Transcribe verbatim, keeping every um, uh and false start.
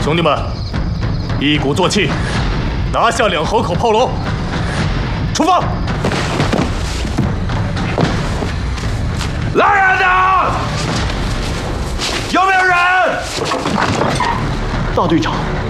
兄弟们，一鼓作气，拿下两壕口炮楼，出发！ 来人呐！有没有人？ 大队长，